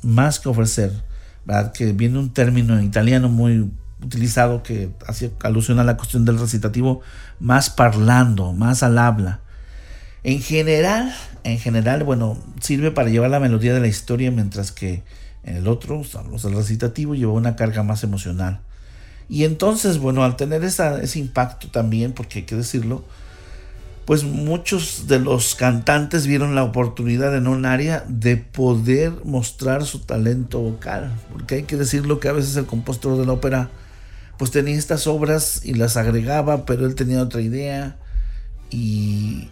más que ofrecer, ¿verdad? Que viene un término en italiano muy utilizado que hacía alusión a la cuestión del recitativo, más parlando, más al habla. En general, bueno, sirve para llevar la melodía de la historia, mientras que en el otro, el recitativo, lleva una carga más emocional. Y entonces, bueno, al tener ese impacto también, porque hay que decirlo, pues muchos de los cantantes vieron la oportunidad en un área de poder mostrar su talento vocal, porque hay que decirlo que a veces el compositor de la ópera pues tenía estas obras y las agregaba, pero él tenía otra idea y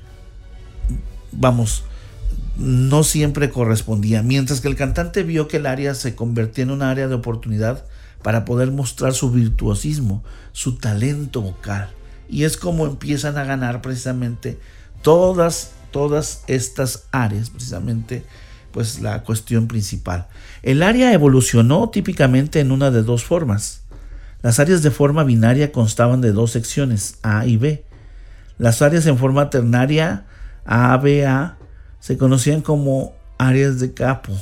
vamos, no siempre correspondía, mientras que el cantante vio que el área se convertía en un área de oportunidad para poder mostrar su virtuosismo, su talento vocal. Y es como empiezan a ganar precisamente todas estas áreas, precisamente pues la cuestión principal. El área evolucionó típicamente en una de dos formas. Las áreas de forma binaria constaban de dos secciones, A y B. Las áreas en forma ternaria, A, B, A, se conocían como áreas de capo,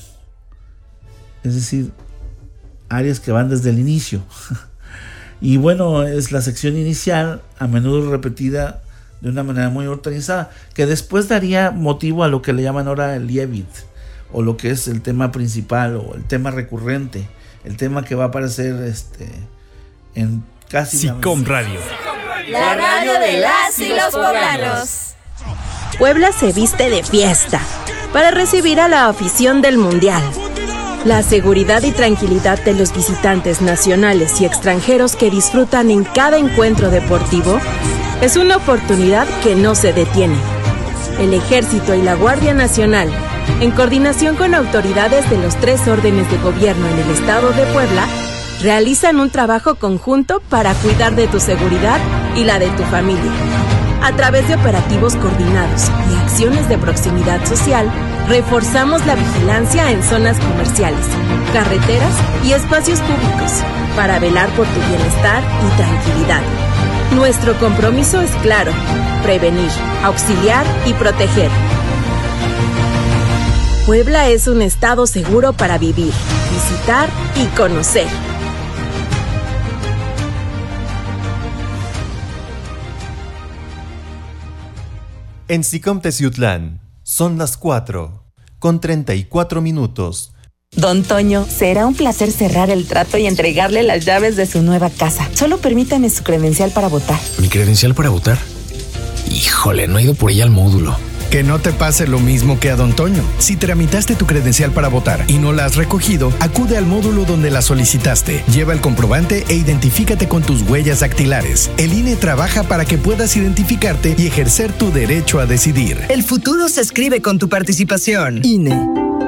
es decir, áreas que van desde el inicio. Y bueno, es la sección inicial, a menudo repetida de una manera muy organizada, que después daría motivo a lo que le llaman ahora el Liebit, o lo que es el tema principal, o el tema recurrente, el tema que va a aparecer en casi... SICOM Radio. La radio de las y los poblanos. Puebla se viste de fiesta para recibir a la afición del Mundial. La seguridad y tranquilidad de los visitantes nacionales y extranjeros que disfrutan en cada encuentro deportivo es una oportunidad que no se detiene. El Ejército y la Guardia Nacional, en coordinación con autoridades de los 3 órdenes de gobierno en el estado de Puebla, realizan un trabajo conjunto para cuidar de tu seguridad y la de tu familia. A través de operativos coordinados y acciones de proximidad social, reforzamos la vigilancia en zonas comerciales, carreteras y espacios públicos para velar por tu bienestar y tranquilidad. Nuestro compromiso es claro: prevenir, auxiliar y proteger. Puebla es un estado seguro para vivir, visitar y conocer. En SICOM Teciutlán son las 4:34. Don Toño, será un placer cerrar el trato y entregarle las llaves de su nueva casa. Solo permítame su credencial para votar. ¿Mi credencial para votar? Híjole, no he ido por ella al módulo. Que no te pase lo mismo que a Don Toño. Si tramitaste tu credencial para votar y no la has recogido, acude al módulo donde la solicitaste. Lleva el comprobante e identifícate con tus huellas dactilares. El INE trabaja para que puedas identificarte y ejercer tu derecho a decidir. El futuro se escribe con tu participación. INE.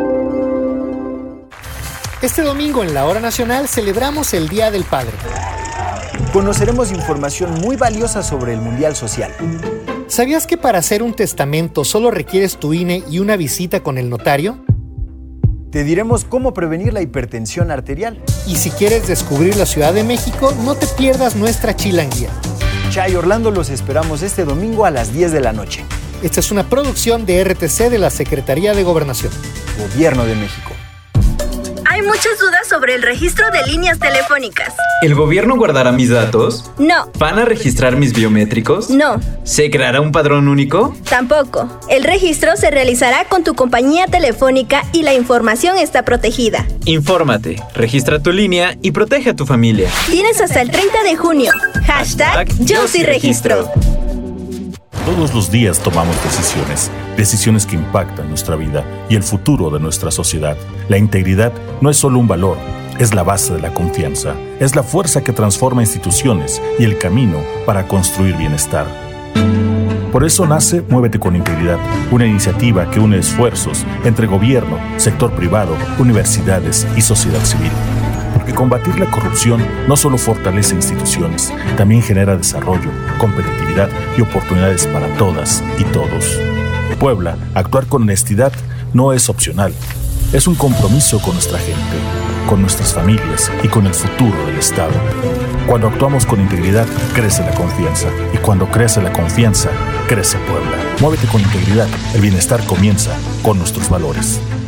Este domingo en la Hora Nacional celebramos el Día del Padre. Conoceremos información muy valiosa sobre el Mundial Social. ¿Sabías que para hacer un testamento solo requieres tu INE y una visita con el notario? Te diremos cómo prevenir la hipertensión arterial. Y si quieres descubrir la Ciudad de México, no te pierdas nuestra chilanguía. Chay Orlando, los esperamos este domingo a las 10 de la noche. Esta es una producción de RTC de la Secretaría de Gobernación. Gobierno de México. Hay muchas dudas sobre el registro de líneas telefónicas. ¿El gobierno guardará mis datos? No. ¿Van a registrar mis biométricos? No. ¿Se creará un padrón único? Tampoco. El registro se realizará con tu compañía telefónica y la información está protegida. Infórmate, registra tu línea y protege a tu familia. Tienes hasta el 30 de junio. #Yo sí registro. Todos los días tomamos decisiones que impactan nuestra vida y el futuro de nuestra sociedad. La integridad no es solo un valor, es la base de la confianza, es la fuerza que transforma instituciones y el camino para construir bienestar. Por eso nace Muévete con Integridad, una iniciativa que une esfuerzos entre gobierno, sector privado, universidades y sociedad civil. Porque combatir la corrupción no solo fortalece instituciones, también genera desarrollo, competitividad y oportunidades para todas y todos. Puebla, actuar con honestidad no es opcional, es un compromiso con nuestra gente, con nuestras familias y con el futuro del Estado. Cuando actuamos con integridad, crece la confianza, y cuando crece la confianza, crece Puebla. Muévete con integridad, el bienestar comienza con nuestros valores.